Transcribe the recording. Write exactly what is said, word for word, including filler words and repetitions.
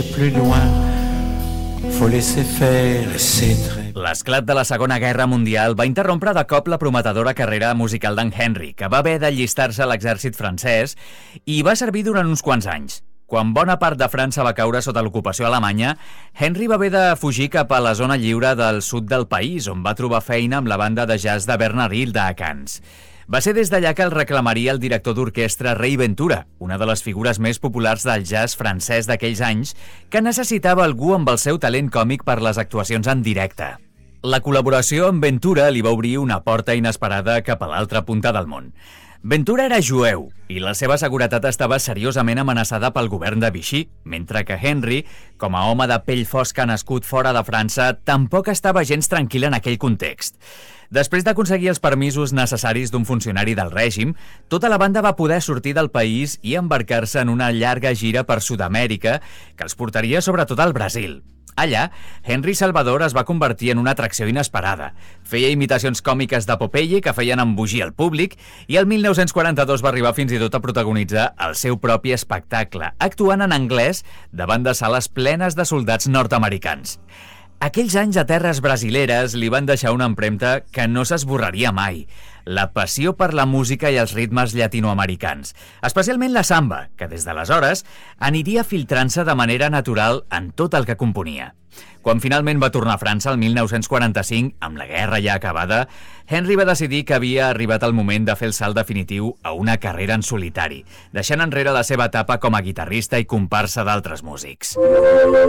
Plus loin, faut laisser faire, laisser traîner. L'esclat de la Segona Guerra Mundial va interrompre de cop la prometedora carrera musical d'en Henry, que va haver d'allistar-se a l'exèrcit francès i va servir durant uns quants anys. Quan bona part de França va caure sota l'ocupació alemanya, Henry va haver de fugir cap a la zona lliure del sud del país, on va trobar feina amb la banda de jazz de Bernard Hilda a Cannes. Va ser des d'allà que el reclamaria el director d'orquestra Ray Ventura, una de les figures més populars del jazz francès d'aquells anys, que necessitava algú amb el seu talent còmic per les actuacions en directe. La col·laboració amb Ventura li va obrir una porta inesperada cap a l'altra punta del món. Ventura era jueu i la seva seguretat estava seriosament amenaçada pel govern de Vichy, mentre que Henry, com a home de pell fosca nascut fora de França, tampoc estava gens tranquil en aquell context. Després d'aconseguir els permisos necessaris d'un funcionari del règim, tota la banda va poder sortir del país i embarcar-se en una llarga gira per Sud-amèrica que els portaria sobretot al Brasil. Allà, Henry Salvador es va convertir en una atracció inesperada. Feia imitacions còmiques de Popeye que feien embogir el públic i el mil nou-cents quaranta-dos va arribar fins i tot a protagonitzar el seu propi espectacle, actuant en anglès davant de sales plenes de soldats nord-americans. Aquells anys a terres brasileres li van deixar una empremta que no s'esborraria mai. La passió per la música i els ritmes llatinoamericans, especialment la samba, que des d'aleshores aniria filtrant-se de manera natural en tot el que componia. Quan finalment va tornar a França el mil nou-cents quaranta-cinc, amb la guerra ja acabada, Henry va decidir que havia arribat el moment de fer el salt definitiu a una carrera en solitari, deixant enrere la seva etapa com a guitarrista i comparsa d'altres músics.